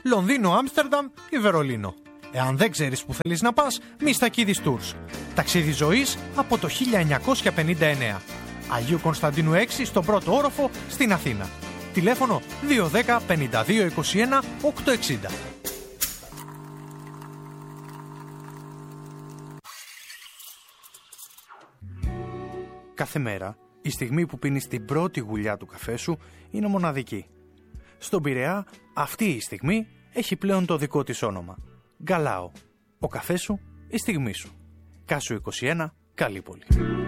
Λονδίνο, Άμστερνταμ ή Βερολίνο. Εάν δεν ξέρεις που θέλεις να πας, Μιστακίδης Tours. Ταξίδι ζωής από το 1959. Αγίου Κωνσταντίνου 6 στον πρώτο όροφο στην Αθήνα. Τηλέφωνο 210 52 21 860. Κάθε μέρα, η στιγμή που πίνεις την πρώτη γουλιά του καφέ σου είναι μοναδική. Στον Πειραιά, αυτή η στιγμή έχει πλέον το δικό της όνομα. Γκαλάο. Ο καφές σου, η στιγμή σου. Κάσου 21, Καλύπολη.